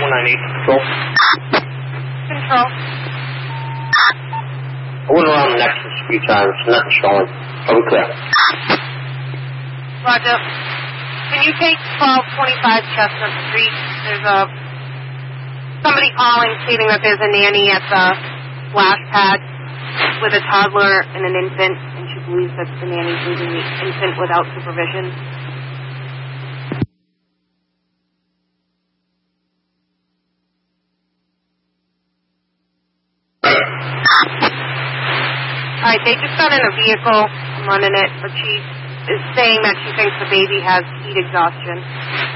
198 control. Control. I went around the Nexus a few times. Nothing showing. Are we clear? Roger. Can you take 1225 Chestnut Street? There's somebody calling stating that there's a nanny at the splash pad with a toddler and an infant, and she believes that the nanny's leaving the infant without supervision. Alright, they just got in a vehicle, I'm running it, but she is saying that she thinks the baby has heat exhaustion.